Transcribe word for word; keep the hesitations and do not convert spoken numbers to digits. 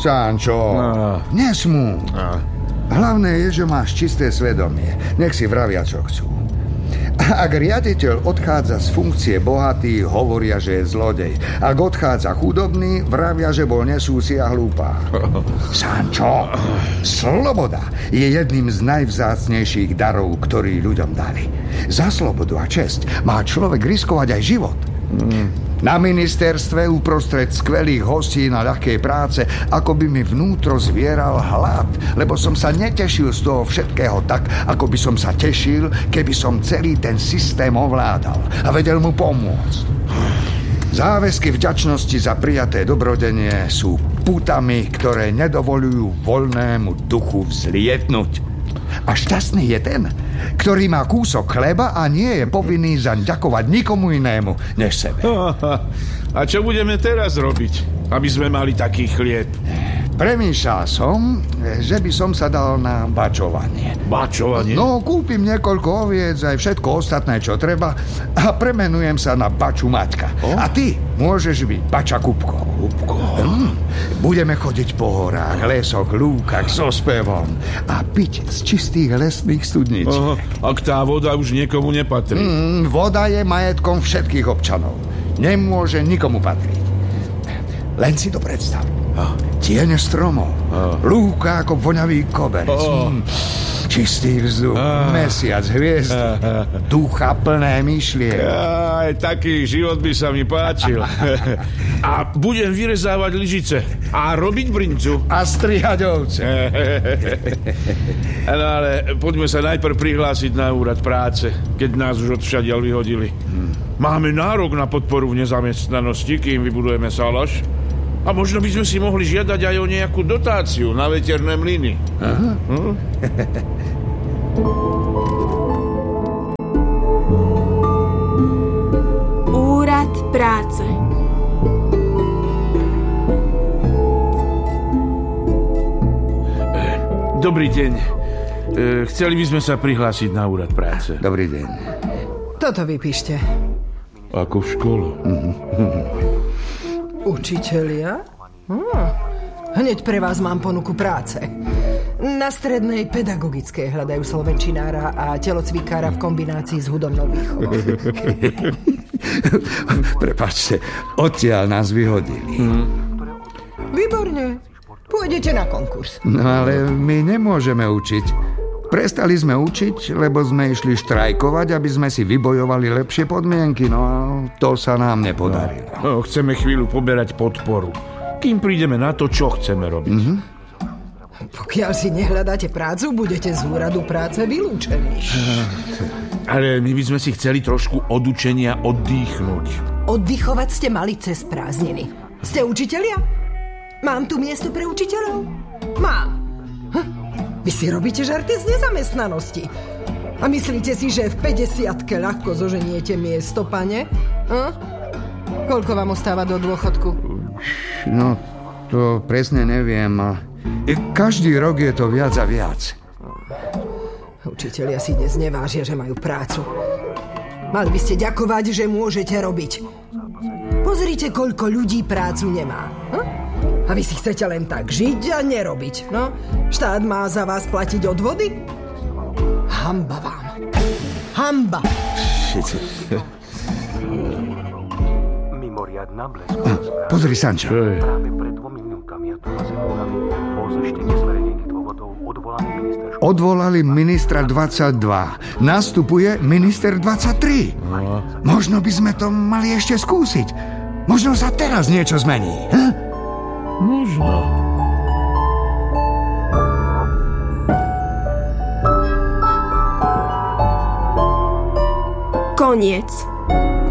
Sančo, No. nesmú. No. Hlavné je, že máš čisté svedomie. Nech si vravia, čo chcú. Ak riaditeľ odchádza z funkcie bohatý, hovoria, že je zlodej. Ak odchádza chudobný, vravia, že bol nesúci a hlúpá. Sančo, sloboda je jedným z najvzácnejších darov, ktorý ľuďom dali. Za slobodu a česť má človek riskovať aj život. Na ministerstve uprostred skvelých hostí na ľahkej práce ako by mi vnútro zvieral hlad, lebo som sa netešil z toho všetkého tak, ako by som sa tešil, keby som celý ten systém ovládal a vedel mu pomôcť. Záväzky vďačnosti za prijaté dobrodenie sú pútami, ktoré nedovolujú voľnému duchu vzlietnúť. A šťastný je ten, ktorý má kúsok chleba a nie je povinný zaň ďakovať nikomu inému než sebe. A čo budeme teraz robiť, aby sme mali taký chlieb? Premýšľal som, že by som sa dal na bačovanie. Bačovanie? No, kúpim niekoľko oviec, aj všetko ostatné, čo treba a premenujem sa na Baču Maťka. O? A ty môžeš byť Bača Kupko. Kupko? Hm. Budeme chodiť po horách, lesoch, lúkach so spevom a piť z čistých lesných studničiek. Ak tá voda už niekomu nepatrí. Mm, voda je majetkom všetkých občanov. Nemôže nikomu patriť. Len si to predstav. Oh. Tiene stromov, oh. Lúka ako voňavý koberec, oh. mm. Čistý vzduch, oh. Mesiac, hviezdy, oh. Ducha plné myšlienky. Aj taký život by sa mi páčil. A budem vyrezávať lyžice a robiť brincu. A strihať ovce. No ale poďme sa najprv prihlásiť na úrad práce, keď nás už odvšadiaľ vyhodili. Hmm. Máme nárok na podporu v nezamestnanosti, kým vybudujeme salaš. A možno by sme si mohli žiadať aj o nejakú dotáciu na veterné mlyny. Aha. Hm? Úrad práce. Dobrý deň. Chceli by sme sa prihlásiť na úrad práce. Dobrý deň. Toto vypíšte. Ako v škole. Učitelia? Hm. Hneď pre vás mám ponuku práce. Na strednej pedagogickej hľadajú slovenčinára a telocvikára v kombinácii s hudobnou výchovou. Prepáčte, odtiaľ nás vyhodili. Hmm. Výborne. Pôjdete na konkurs. No ale my nemôžeme učiť. Prestali sme učiť, lebo sme išli štrajkovať, aby sme si vybojovali lepšie podmienky, no a to sa nám nepodarilo. No, no, chceme chvíľu poberať podporu, kým prídeme na to, čo chceme robiť. Mm-hmm. Pokiaľ si nehľadáte prácu, budete z úradu práce vylúčení. Ale my by sme si chceli trošku od učenia oddychnúť. Oddychovať ste mali cez prázdniny. Ste učitelia? Mám tu miesto pre učiteľov? Mám. Hm? Vy si robíte žarty z nezamestnanosti. A myslíte si, že v päťdesiatke ľahko zoženiete miesto, pane? Hm? Koľko vám ostáva do dôchodku? No, to presne neviem. Každý rok je to viac a viac. Učitelia si dnes nevážia, že majú prácu. Mali by ste ďakovať, že môžete robiť. Pozrite, koľko ľudí prácu nemá. Hm? A vy si chcete len tak žiť a nerobiť, no? Štát má za vás platiť odvody? Hanba vám. Hanba. Pozri, Sančo. Odvolali ministra dvadsaťdva. Nastupuje minister dvadsaťtri. Možno by sme to mali ešte skúsiť. Možno sa teraz niečo zmení. Hm? Možno. Koniec.